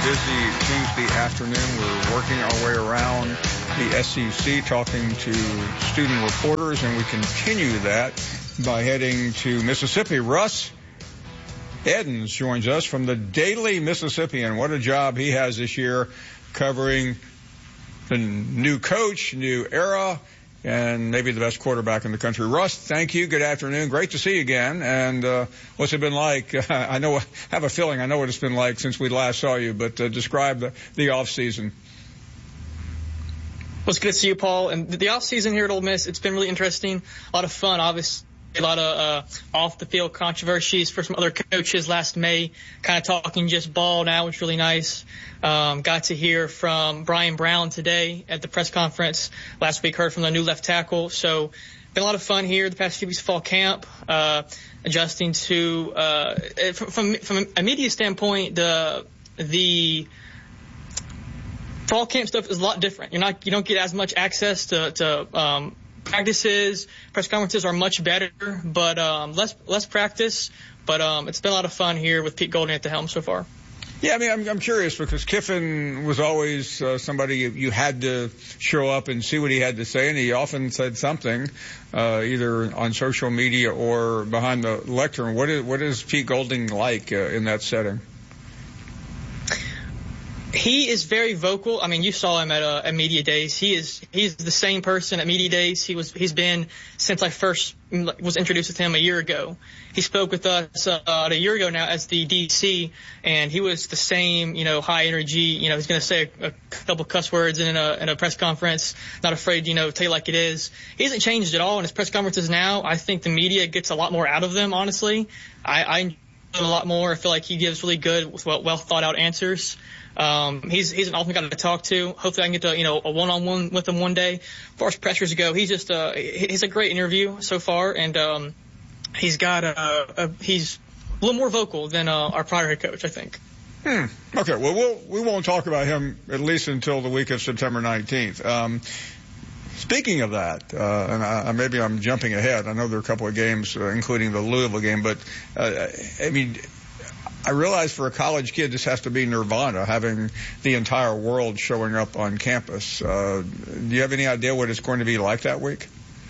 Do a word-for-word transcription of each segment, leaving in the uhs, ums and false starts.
busy Tuesday afternoon. We're working our way around the S E C, talking to student reporters, and we continue that by heading to Mississippi. Russ Edens joins us from the Daily Mississippian. What a job he has this year covering the new coach, new era, and maybe the best quarterback in the country. Russ, thank you. Good afternoon. Great to see you again. And uh, what's it been like? Uh, I know, I have a feeling I know what it's been like since we last saw you, but uh, describe the, the off season. Well, it's good to see you, Paul. And the off season here at Ole Miss, it's been really interesting. A lot of fun, obviously. A lot of uh, off-the-field controversies for some other coaches last May, kind of talking just ball now, which is really nice. Um, got to hear from Brian Brown today at the press conference. Last week heard from the new left tackle. So been a lot of fun here the past few weeks of fall camp, uh, adjusting to uh, – from, from a media standpoint, the the fall camp stuff is a lot different. You're not – you don't get as much access to, to um, – practices, press conferences are much better, but um, less less practice. But um, it's been a lot of fun here with Pete Golding at the helm so far. Yeah, I mean, I'm, I'm curious because Kiffin was always uh, somebody you, you had to show up and see what he had to say, and he often said something, uh, either on social media or behind the lectern. What is what is Pete Golding like uh, in that setting? He is very vocal. I mean, you saw him at, uh, at Media Days. He is he's the same person at Media Days. He was he's been since I first was introduced with him a year ago. He spoke with us uh, a year ago now as the D C, and he was the same, you know, high energy. You know, he's going to say a, a couple cuss words in a in a press conference. Not afraid, you know, to tell you like it is. He hasn't changed at all in his press conferences now. I think the media gets a lot more out of them. Honestly, I, I enjoy him a lot more. I feel like he gives really good, well, well thought out answers. Um, he's, he's an awesome guy to talk to. Hopefully I can get to, you know, a one-on-one with him one day. As far as pressures go, he's just, uh, he's a great interview so far. And, um, he's got, a, a he's a little more vocal than, uh, our prior head coach, I think. Hmm. Okay. Well, we'll, we won't talk about him at least until the week of September nineteenth. Um, speaking of that, uh, and I, maybe I'm jumping ahead. I know there are a couple of games, uh, including the Louisville game, but, uh, I mean, I realize for a college kid this has to be nirvana, having the entire world showing up on campus. Uh, do you have any idea what it's going to be like that week?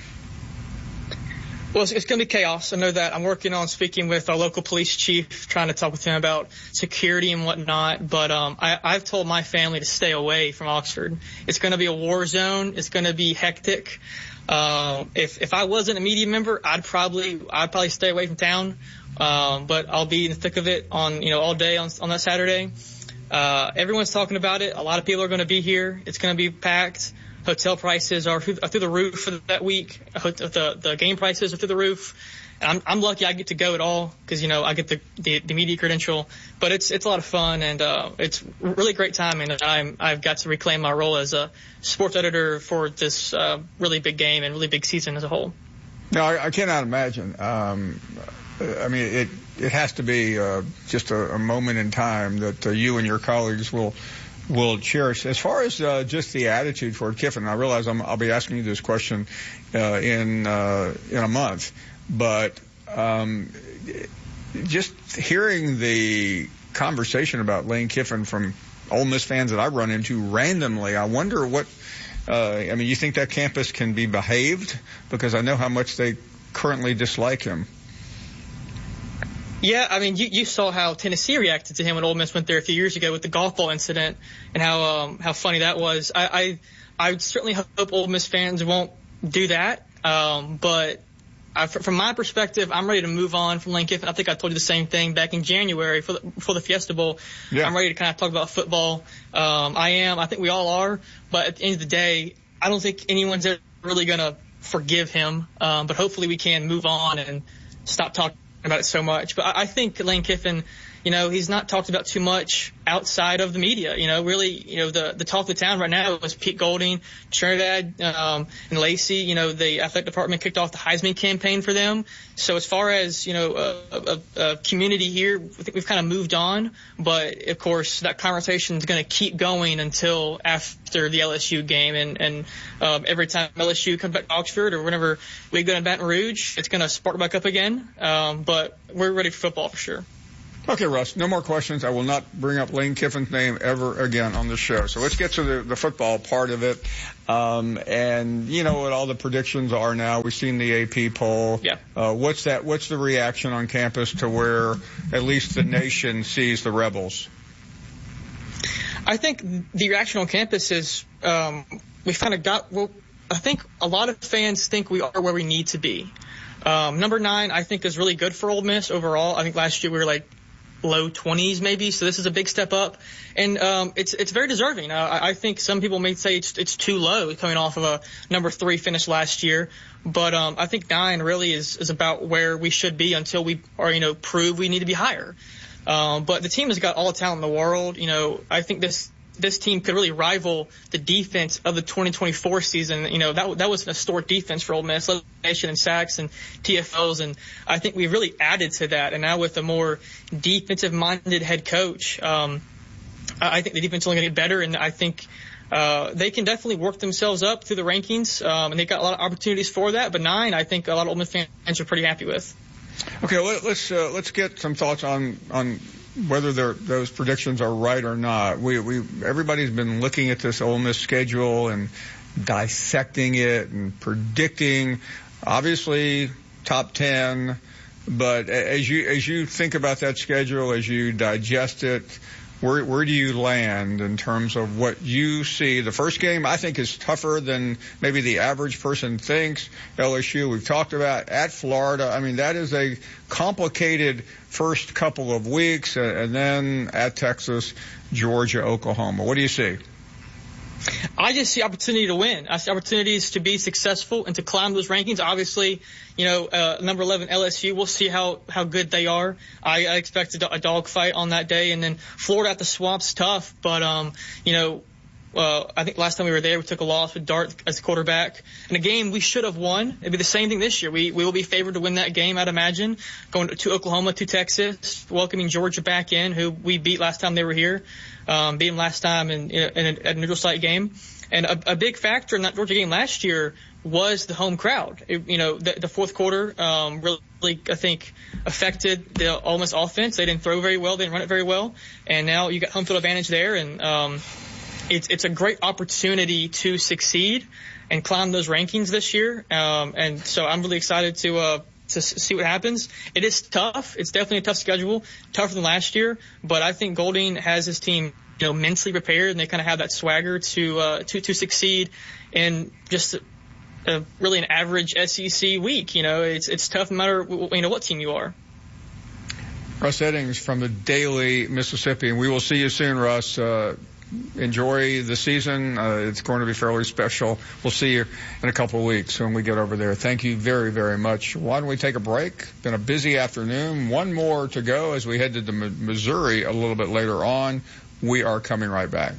Well, it's, it's going to be chaos. I know that. I'm working on speaking with our local police chief, trying to talk with him about security and whatnot. But um, I, I've told my family to stay away from Oxford. It's going to be a war zone. It's going to be hectic. Uh, if if I wasn't a media member, I'd probably I'd probably stay away from town. Um, but I'll be in the thick of it on, you know, all day on, on that Saturday. Uh, everyone's talking about it. A lot of people are going to be here. It's going to be packed. Hotel prices are through, are through the roof for that week. The, the game prices are through the roof. And I'm, I'm lucky I get to go at all because, you know, I get the, the, the media credential. But it's, it's a lot of fun, and, uh, it's really great timing that I'm, I've got to reclaim my role as a sports editor for this, uh, really big game and really big season as a whole. No, I, I cannot imagine. Um, I mean, it it has to be uh, just a, a moment in time that uh, you and your colleagues will will cherish. As far as uh, just the attitude for Kiffin, I realize I'm, I'll be asking you this question uh, in uh, in a month, but um, just hearing the conversation about Lane Kiffin from Ole Miss fans that I run into randomly, I wonder what. Uh, I mean, you think that campus can be behaved? Because I know how much they currently dislike him. Yeah, I mean, you, you saw how Tennessee reacted to him when Ole Miss went there a few years ago with the golf ball incident, and how um, how funny that was. I, I I certainly hope Ole Miss fans won't do that. Um, but I, from my perspective, I'm ready to move on from Lane Kiffin. I think I told you the same thing back in January for the, before the Fiesta Bowl. Yeah. I'm ready to kind of talk about football. Um, I am. I think we all are. But at the end of the day, I don't think anyone's ever really going to forgive him. Um, but hopefully we can move on and stop talking about it so much. But I, I think Lane Kiffin, you know, he's not talked about too much outside of the media. You know, really, you know, the, the talk of the town right now is Pete Golding, Trinidad, um, and Lacey. You know, the athletic department kicked off the Heisman campaign for them. So as far as, you know, a, a, a community here, I think we've kind of moved on. But, of course, that conversation is going to keep going until after the L S U game. And, and um, every time L S U comes back to Oxford or whenever we go to Baton Rouge, it's going to spark back up again. Um, but we're ready for football for sure. Okay, Russ, no more questions. I will not bring up Lane Kiffin's name ever again on the show. So let's get to the, the football part of it. Um, and you know what all the predictions are now. We've seen the A P poll. Yeah. Uh, what's that? What's the reaction on campus to where at least the nation sees the Rebels? I think the reaction on campus is um, we kind of got, well, I think a lot of fans think we are where we need to be. Um, number nine, I think, is really good for Ole Miss overall. I think last year we were like low twenties maybe, so this is a big step up. And um, it's it's very deserving. Uh, I, I think some people may say it's it's too low coming off of a number three finish last year. But um, I think nine really is, is about where we should be until we are, you know, prove we need to be higher. Um, but the team has got all the talent in the world. You know, I think this this team could really rival the defense of the twenty twenty-four season. You know, that that was an historic defense for Ole Miss, led the nation in sacks and T F Os, and I think we've really added to that. And now with a more defensive-minded head coach, um, I think the defense is only going to get better, and I think uh, they can definitely work themselves up through the rankings, um, and they've got a lot of opportunities for that. But nine, I think a lot of Ole Miss fans are pretty happy with. Okay, let's uh, let's get some thoughts on on whether those predictions are right or not. We we everybody's been looking at this Ole Miss schedule and dissecting it and predicting. Obviously, top ten. But as you as you think about that schedule, as you digest it, where where do you land in terms of what you see? The first game, I think, is tougher than maybe the average person thinks. L S U, we've talked about, at Florida. I mean, that is a complicated first couple of weeks, and then at Texas, Georgia, Oklahoma. What do you see? I just see opportunity to win. I see opportunities to be successful and to climb those rankings. Obviously, you know, uh, number eleven L S U, we'll see how, how good they are. I, I expect a, a dogfight on that day. And then Florida at the Swamp's tough. But, um, you know, uh, I think last time we were there, we took a loss with Dart as quarterback. In a game we should have won. It'd be the same thing this year. We, we will be favored to win that game, I'd imagine. Going to, to Oklahoma, to Texas, welcoming Georgia back in, who we beat last time they were here. Um, beat them last time in, in, a, in a neutral site game. And a, a big factor in that Georgia game last year was the home crowd. It, you know, the, the fourth quarter um, really, I think, affected the Ole Miss offense. They didn't throw very well. They didn't run it very well. And now you got home field advantage there. And um, it's, it's a great opportunity to succeed and climb those rankings this year. Um, and so I'm really excited to uh, to see what happens. It is tough. It's definitely a tough schedule, tougher than last year. But I think Golding has his team, you know, mentally prepared, and they kind of have that swagger to uh, to to succeed in just a, a, really an average S E C week. You know, it's it's tough no matter you know what team you are. Russ Eddings from the Daily Mississippi, and we will see you soon, Russ. Uh, enjoy the season. Uh, it's going to be fairly special. We'll see you in a couple of weeks when we get over there. Thank you very, very much. Why don't we take a break? Been a busy afternoon. One more to go as we head to the Missouri a little bit later on. We are coming right back.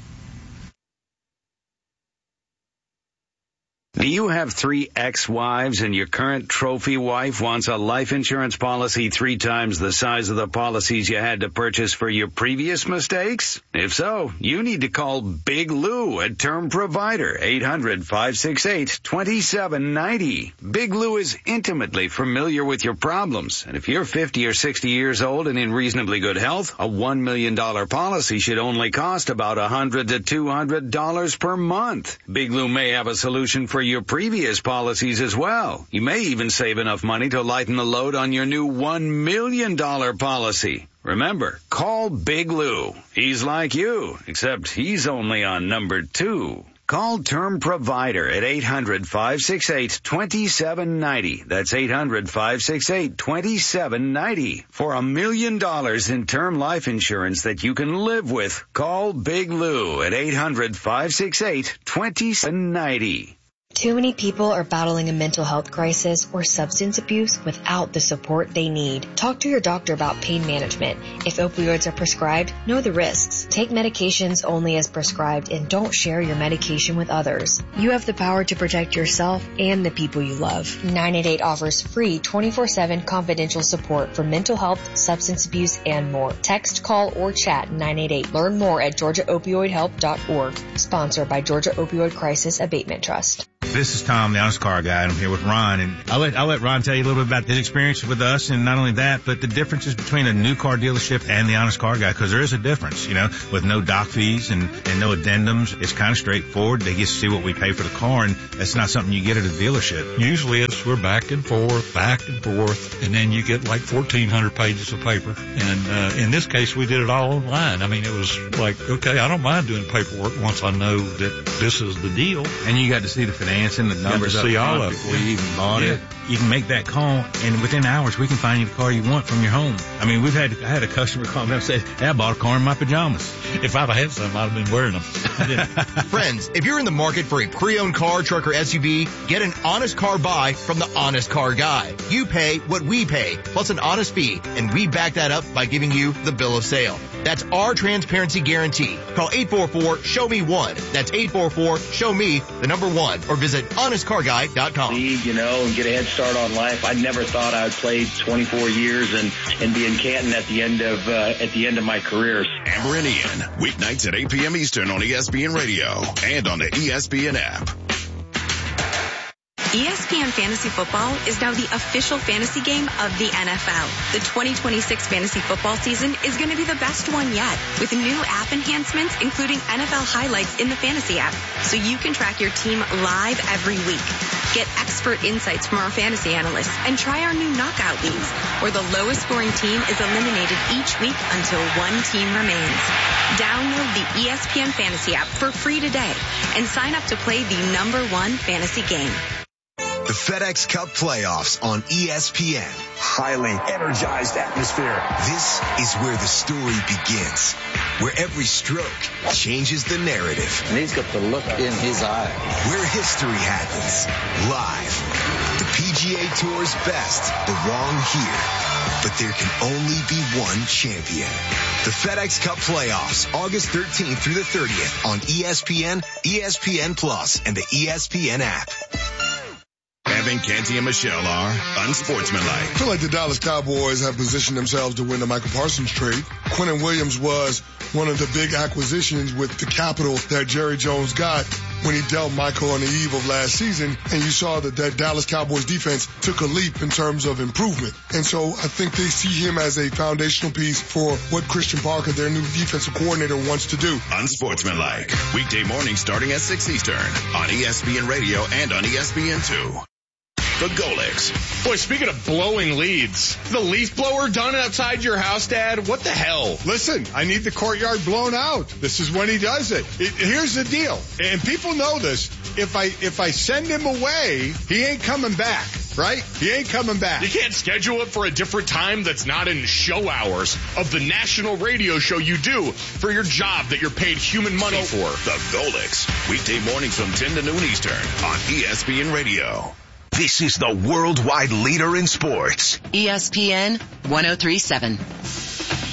Do you have three ex-wives and your current trophy wife wants a life insurance policy three times the size of the policies you had to purchase for your previous mistakes? If so, you need to call Big Lou at Term Provider, eight hundred, five six eight, two seven nine zero. Big Lou is intimately familiar with your problems, and if you're fifty or sixty years old and in reasonably good health, a one million dollars policy should only cost about one hundred to two hundred dollars per month. Big Lou may have a solution for your previous policies as well. You may even save enough money to lighten the load on your new one million dollars policy. Remember, call Big Lou. He's like you, except he's only on number two. Call Term Provider at eight hundred, five six eight, two seven nine zero. That's eight hundred, five six eight, two seven nine zero. For a million dollars in term life insurance that you can live with, call Big Lou at eight hundred, five six eight, two seven nine zero. Too many people are battling a mental health crisis or substance abuse without the support they need. Talk to your doctor about pain management. If opioids are prescribed, know the risks. Take medications only as prescribed and don't share your medication with others. You have the power to protect yourself and the people you love. nine eight eight offers free twenty-four seven confidential support for mental health, substance abuse, and more. Text, call, or chat nine eight eight. Learn more at georgia opioid help dot org. Sponsored by Georgia Opioid Crisis Abatement Trust. This is Tom, the Honest Car Guy, and I'm here with Ron. And I'll let, I'll let Ron tell you a little bit about his experience with us, and not only that, but the differences between a new car dealership and the Honest Car Guy, because there is a difference, you know, with no doc fees and, and no addendums. It's kind of straightforward. They get to see what we pay for the car, and that's not something you get at a dealership. Usually it's we're back and forth, back and forth, and then you get like fourteen hundred pages of paper. And uh, in this case, we did it all online. I mean, it was like, okay, I don't mind doing paperwork once I know that this is the deal. And you got to see the financing, the numbers up see all front of before it. you even bought Yeah. it. You can make that call, and within hours, we can find you the car you want from your home. I mean, we've had I had a customer call me up and say, hey, I bought a car in my pajamas. If I'd have had some, I'd have been wearing them. Friends, if you're in the market for a pre-owned car, truck, or S U V, get an honest car buy from the Honest Car Guy. You pay what we pay, plus an honest fee, and we back that up by giving you the bill of sale. That's our transparency guarantee. Call eight four four, show me one. That's eight four four, show me the number one, or visit honest car guy dot com. League, you know, and get a head start on life. I never thought I'd play twenty-four years and, and be in Canton at the end of, uh, at the end of my career. Amber and Ian, weeknights at eight p.m. Eastern on E S P N Radio and on the E S P N app. E S P N Fantasy Football is now the official fantasy game of the N F L. The twenty twenty-six fantasy football season is going to be the best one yet, with new app enhancements, including N F L highlights in the fantasy app, so you can track your team live every week. Get expert insights from our fantasy analysts and try our new knockout leagues, where the lowest scoring team is eliminated each week until one team remains. Download the E S P N Fantasy app for free today and sign up to play the number one fantasy game. The FedEx Cup playoffs on E S P N. Highly energized atmosphere. This is where the story begins, where every stroke changes the narrative. And he's got the look in his eye. Where history happens, live. The P G A Tour's best belong here. But there can only be one champion. The FedEx Cup playoffs, August thirteenth through the thirtieth on E S P N, E S P N Plus, and the E S P N app. Evan, Canty, and Michelle are unsportsmanlike. I feel like the Dallas Cowboys have positioned themselves to win the Michael Parsons trade. Quentin Williams was one of the big acquisitions with the capital that Jerry Jones got when he dealt Michael on the eve of last season. And you saw that that Dallas Cowboys defense took a leap in terms of improvement. And so I think they see him as a foundational piece for what Christian Parker, their new defensive coordinator, wants to do. Unsportsmanlike. Weekday mornings starting at six Eastern on E S P N Radio and on E S P N two. The Golics. Boy, speaking of blowing leads, the leaf blower done outside your house, Dad? What the hell? Listen, I need the courtyard blown out. This is when he does it. it. Here's the deal, and people know this. If I if I send him away, he ain't coming back, right? He ain't coming back. You can't schedule it for a different time that's not in show hours of the national radio show you do for your job that you're paid human money so, for. The Golics. Weekday mornings from ten to noon Eastern on E S P N Radio. This is the worldwide leader in sports. E S P N one oh three point seven.